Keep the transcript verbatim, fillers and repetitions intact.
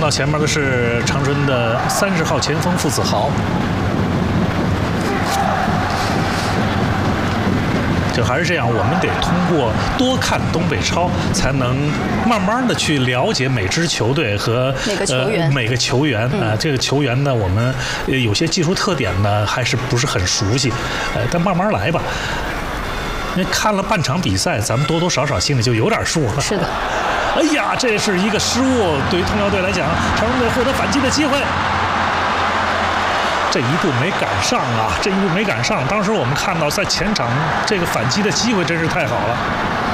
到前面的是长春的三十号前锋傅子豪。就还是这样，我们得通过多看东北超，才能慢慢的去了解每支球队和每个球员、 呃、每个球员啊、嗯呃。这个球员呢，我们有些技术特点呢，还是不是很熟悉，呃，但慢慢来吧。因为看了半场比赛，咱们多多少少心里就有点数了。 是的。 哎呀，这是一个失误，对于通辽队来讲，长春队获得反击的机会。这一步没赶上啊！这一步没赶上。当时我们看到在前场这个反击的机会真是太好了。